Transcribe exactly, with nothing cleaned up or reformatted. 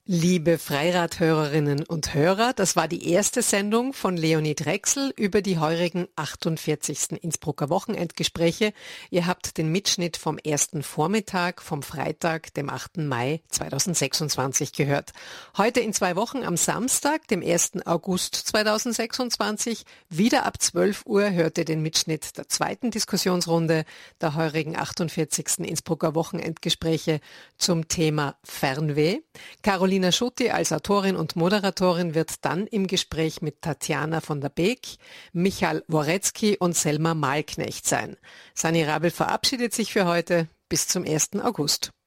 Liebe Freirad-Hörerinnen und Hörer, das war die erste Sendung von Leonie Drechsel über die heurigen achtundvierzigsten Innsbrucker Wochenendgespräche. Ihr habt den Mitschnitt vom ersten Vormittag vom Freitag, dem achten Mai zweitausendsechsundzwanzig gehört. Heute in zwei Wochen am Samstag, dem ersten August zweitausendsechsundzwanzig, wieder ab zwölf Uhr hört ihr den Mitschnitt der zweiten Diskussionsrunde der heurigen achtundvierzigsten Innsbrucker Wochenendgespräche zum Thema Fernweh. Carolina Schutti als Autorin und Moderatorin wird dann im Gespräch mit Tatjana von der Beek, Michael Worecki und Selma Malknecht sein. Sani Rabel verabschiedet sich für heute. Bis zum ersten August.